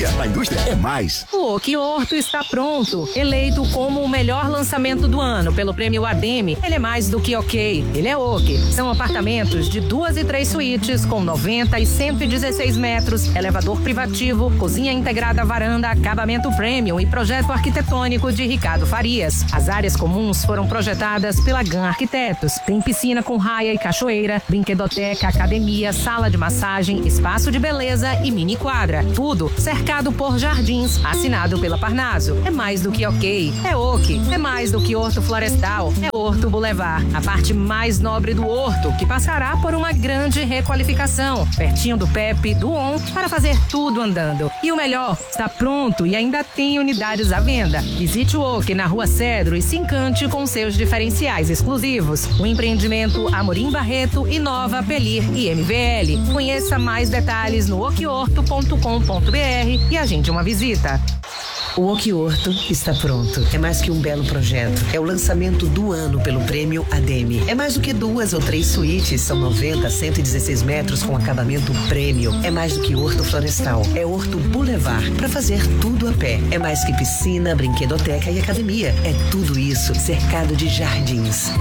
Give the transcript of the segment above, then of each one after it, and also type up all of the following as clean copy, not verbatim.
tecnologia. A indústria é mais. O Ok Horto está pronto. Eleito como o melhor lançamento do ano pelo prêmio Ademi, ele é mais do que ok. Ele é ok. São apartamentos de 2 e 3 suítes com 90 e 116 metros, elevador privativo, cozinha integrada, varanda, acabamento premium e projeto arquitetônico de Ricardo Farias. As áreas comuns foram projetadas pela GAN Arquitetos. Tem piscina com raia e cachoeira, brinquedoteca, academia, sala de massagem, espaço de beleza e mini quadra. Tudo cercado por jardins, assinado pela Parnaso. É mais do que ok. É ok. É mais do que Horto Florestal. É Horto Boulevard, a parte mais nobre do Horto, que passará por uma grande requalificação, pertinho do PEP, do ON, para fazer tudo andando. E o melhor, está pronto e ainda tem unidades à venda. Visite o Ok na Rua Cedro e se encante com seus diferenciais exclusivos. O empreendimento Amorim Barreto inova Pelir e MVL. Conheça mais detalhes no okhorto.com.br e agende uma visita. O Ok Horto está pronto. É mais que um belo projeto. É o lançamento do ano pelo prêmio Ademi. É mais do que 2 ou 3 suítes. São 90, 116 metros com acabamento premium. É mais do que Horto Florestal. É Horto Boulevard, para fazer tudo a pé. É mais que piscina, brinquedoteca e academia. É tudo isso cercado de jardins.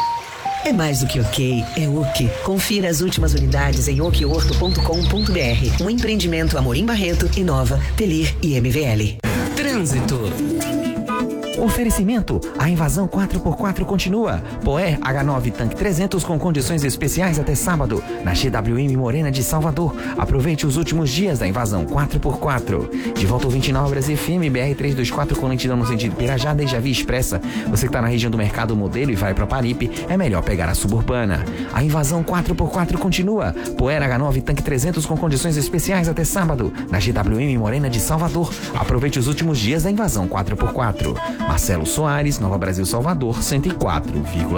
É mais do que ok, é ok. Confira as últimas unidades em okhorto.com.br. Um empreendimento Amorim Barreto, inova Pelir e MVL. Trânsito. Oferecimento: a invasão 4x4 continua. Poer H9 Tanque 300 com condições especiais até sábado na GWM Morena de Salvador. Aproveite os últimos dias da invasão 4x4. De volta ao 29 Brasil FM BR 324 com lentidão no sentido Pirajá e Javi Expressa. Você que está na região do Mercado Modelo e vai para Paripe, é melhor pegar a suburbana. A invasão 4x4 continua. Poer H9 Tanque 300 com condições especiais até sábado na GWM Morena de Salvador. Aproveite os últimos dias da invasão 4x4. Marcelo Soares, Nova Brasil Salvador, 104,9.